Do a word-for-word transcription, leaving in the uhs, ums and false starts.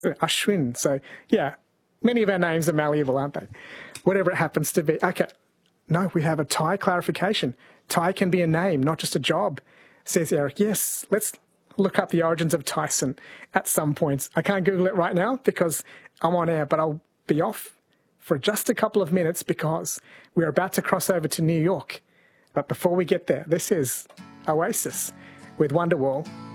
Ashwin. So, yeah, many of our names are malleable, aren't they? Whatever it happens to be. Okay. No, we have a Thai clarification. Thai can be a name, not just a job, says Eric. Yes, let's look up the origins of Tyson at some points. I can't Google it right now because I'm on air, but I'll be off for just a couple of minutes because we're about to cross over to New York. But before we get there, this is Oasis with Wonderwall.